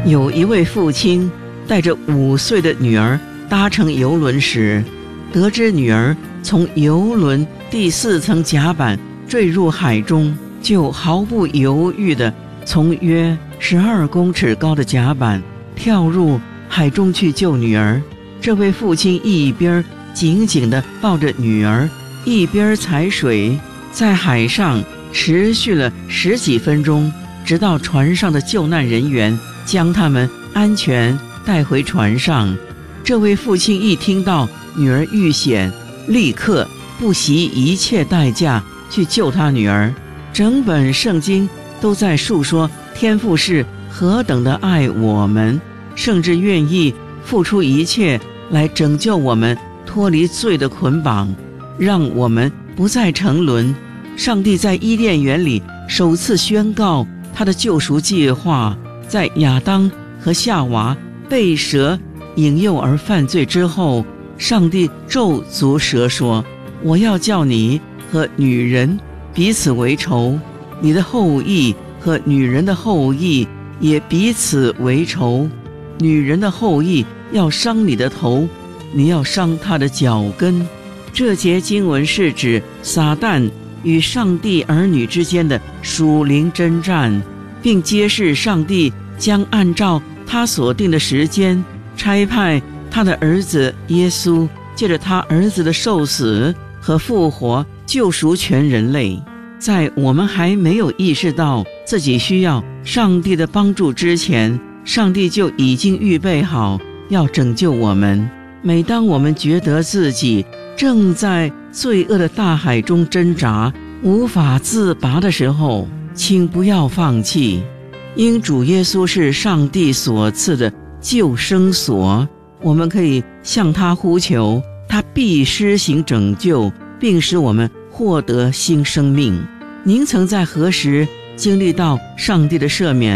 有一位父亲带着5岁的女儿搭乘游轮时，得知女儿从游轮第4层甲板坠入海中，就毫不犹豫地从约12公尺高的甲板跳入海中去救女儿。这位父亲一边紧紧地抱着女儿，一边踩水，在海上持续了10几分钟，直到船上的救难人员将他们安全带回船上。这位父亲一听到女儿遇险，立刻不惜一切代价去救他女儿。整本圣经都在述说天父是何等的爱我们，甚至愿意付出一切来拯救我们脱离罪的捆绑，让我们不再沉沦。上帝在伊甸园里首次宣告他的救赎计划，在亚当和夏娃被蛇引诱而犯罪之后，上帝咒诅蛇说：我要叫你和女人彼此为仇，你的后裔和女人的后裔也彼此为仇。女人的后裔要伤你的头，你要伤她的脚跟。这节经文是指撒旦与上帝儿女之间的属灵征战，并揭示上帝将按照他所定的时间差派他的儿子耶稣，借着他儿子的受死和复活救赎全人类。在我们还没有意识到自己需要上帝的帮助之前，上帝就已经预备好要拯救我们。每当我们觉得自己正在罪恶的大海中挣扎，无法自拔的时候，请不要放弃，因主耶稣是上帝所赐的救生所，我们可以向他呼求，他必施行拯救，并使我们获得新生命。您曾在何时经历到上帝的赦免